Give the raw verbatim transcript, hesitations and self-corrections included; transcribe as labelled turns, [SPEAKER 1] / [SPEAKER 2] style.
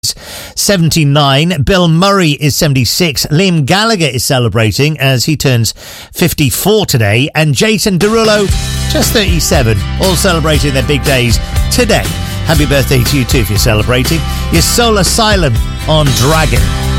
[SPEAKER 1] seventy-nine. Bill Murray is seventy-six. Liam Gallagher is celebrating as he turns fifty-four today. And Jason Derulo, just thirty-seven. All celebrating their big days today. Happy birthday to you too if you're celebrating. Your Soul Asylum on Dragon.